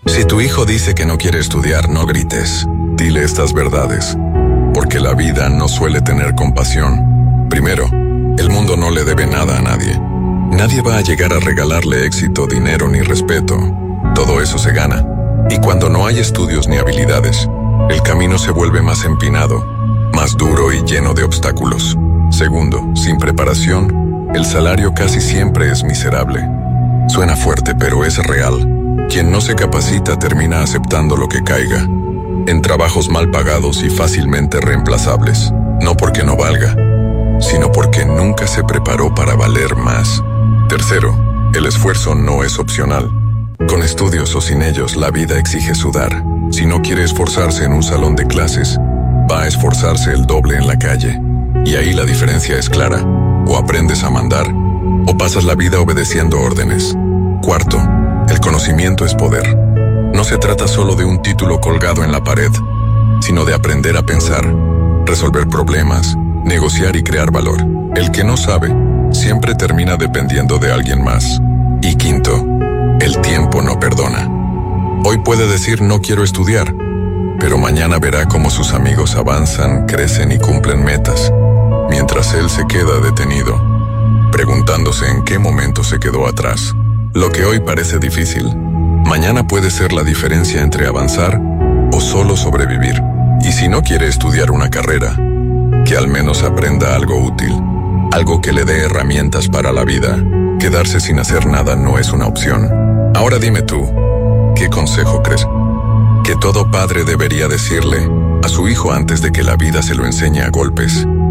Si tu hijo dice que no quiere estudiar, no grites. Dile estas verdades, porque la vida no suele tener compasión. Primero, el mundo no le debe nada a nadie. Nadie va a llegar a regalarle éxito, dinero ni respeto. Todo eso se gana. Y cuando no hay estudios ni habilidades, el camino se vuelve más empinado, más duro y lleno de obstáculos. Segundo, sin preparación, el salario casi siempre es miserable. Suena fuerte, pero es real. Quien no se capacita termina aceptando lo que caiga, en trabajos mal pagados y fácilmente reemplazables, no porque no valga, sino porque nunca se preparó para valer más. Tercero, el esfuerzo no es opcional. Con estudios o sin ellos, la vida exige sudar. Si no quiere esforzarse en un salón de clases, va a esforzarse el doble en la calle. Y ahí la diferencia es clara. O aprendes a mandar, o pasas la vida obedeciendo órdenes. Cuarto, el conocimiento es poder. No se trata solo de un título colgado en la pared, sino de aprender a pensar, resolver problemas, negociar y crear valor. El que no sabe, siempre termina dependiendo de alguien más. Y quinto, el tiempo no perdona. Hoy puede decir no quiero estudiar, pero mañana verá cómo sus amigos avanzan, crecen y cumplen metas, mientras él se queda detenido, preguntándose en qué momento se quedó atrás. Lo que hoy parece difícil, mañana puede ser la diferencia entre avanzar o solo sobrevivir. Y si no quiere estudiar una carrera, que al menos aprenda algo útil, algo que le dé herramientas para la vida. Quedarse sin hacer nada no es una opción. Ahora dime tú, ¿qué consejo crees que todo padre debería decirle a su hijo antes de que la vida se lo enseñe a golpes?